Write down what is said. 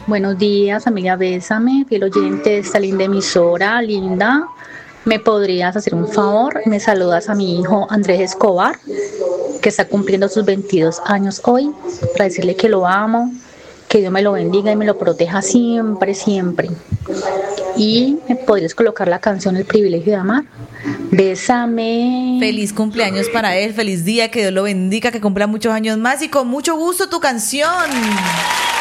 Buenos días, familia Bésame, fiel oyente de esta linda emisora, linda. ¿Me podrías hacer un favor? Me saludas a mi hijo Andrés Escobar, que está cumpliendo sus 22 años hoy, para decirle que lo amo, que Dios me lo bendiga y me lo proteja siempre, siempre. Y me podrías colocar la canción El privilegio de amar. Bésame. Feliz cumpleaños para él, feliz día, que Dios lo bendiga, que cumpla muchos años más y con mucho gusto tu canción.